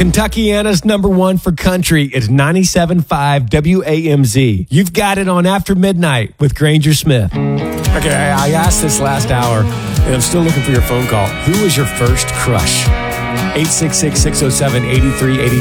Kentuckiana's number one for country is 97.5 WAMZ. You've got it on After Midnight with Granger Smith. Okay, I asked this last hour, and I'm still looking for your phone call. Who was your first crush? 866-607-8383.